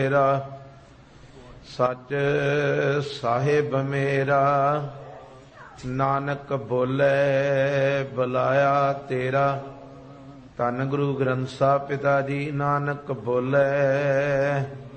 ਮੇਰਾ ਸੱਚ ਸਾਹਿਬ ਮੇਰਾ, ਨਾਨਕ ਬੋਲੇ ਬੁਲਾਇਆ ਤੇਰਾ। ਧੰਨ ਗੁਰੂ ਗ੍ਰੰਥ ਸਾਹਿਬ ਪਿਤਾ ਜੀ। ਨਾਨਕ ਬੋਲੇ